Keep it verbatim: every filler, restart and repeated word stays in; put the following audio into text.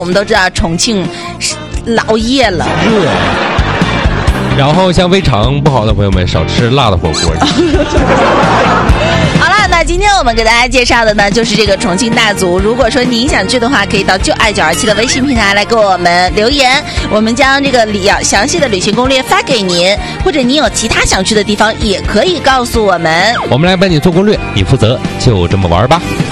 我们都知道重庆老热了， 热。然后像胃肠不好的朋友们，少吃辣的火锅。 好了，那今天我们给大家介绍的呢，就是这个重庆大足。如果说您想去的话，可以到就爱九二七的微信平台来给我们留言，我们将这个旅详细的旅行攻略发给您，或者您有其他想去的地方，也可以告诉我们， 我们来帮你做攻略，你负责就这么玩吧。